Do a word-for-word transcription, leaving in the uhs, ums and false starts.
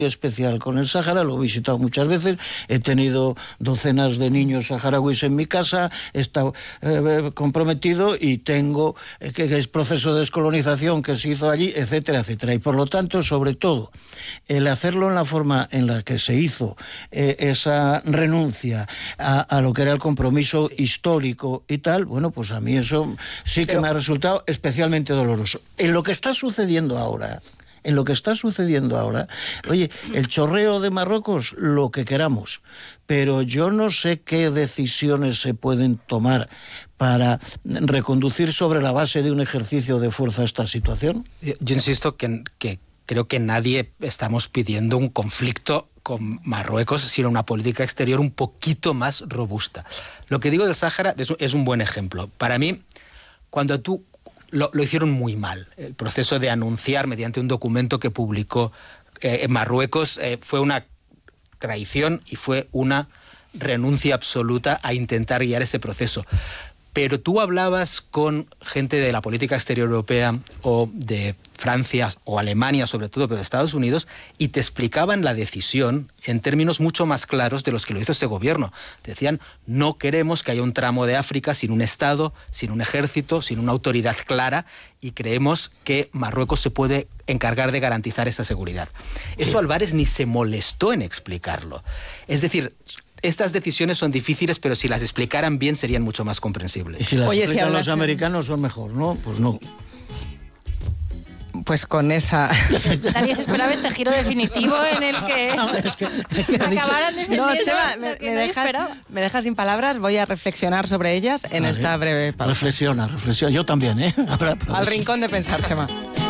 especial con el Sáhara, lo he visitado muchas veces, he tenido docenas de niños saharauis en mi casa, he estado eh, comprometido y tengo eh, que, que es proceso de descolonización que se hizo allí, etcétera, etcétera. Y por lo tanto, sobre todo, el hacerlo en la forma en la que se hizo eh, esa renuncia a, a lo que era el compromiso sí. histórico y tal, bueno, pues a mí eso sí que Pero... me ha resultado especialmente doloroso. En lo que está sucediendo ahora... En lo que está sucediendo ahora, oye, el chorreo de Marruecos, lo que queramos, pero yo no sé qué decisiones se pueden tomar para reconducir sobre la base de un ejercicio de fuerza esta situación. Yo, yo insisto que, que creo que nadie estamos pidiendo un conflicto con Marruecos, sino una política exterior un poquito más robusta. Lo que digo del Sáhara es, es un buen ejemplo. Para mí, cuando tú... Lo, lo hicieron muy mal. El proceso de anunciar mediante un documento que publicó eh, en Marruecos eh, fue una traición y fue una renuncia absoluta a intentar guiar ese proceso. Pero tú hablabas con gente de la política exterior europea o de Francia o Alemania sobre todo, pero de Estados Unidos, y te explicaban la decisión en términos mucho más claros de los que lo hizo este gobierno. Te decían, no queremos que haya un tramo de África sin un Estado, sin un ejército, sin una autoridad clara, y creemos que Marruecos se puede encargar de garantizar esa seguridad. Eso Álvarez ni se molestó en explicarlo. Es decir... Estas decisiones son difíciles, pero si las explicaran bien serían mucho más comprensibles. Y si las Oye, explican si hablas... los americanos son mejor, ¿no? Pues no. Pues con esa... Nadie se esperaba este giro definitivo en el que, no, es que, es que acabaran defendiendo... No, Chema, me, me, dejas, me dejas sin palabras, voy a reflexionar sobre ellas en vale. esta breve pausa. Reflexiona, reflexiona. Yo también, ¿eh? Ahora Al rincón de pensar, Chema.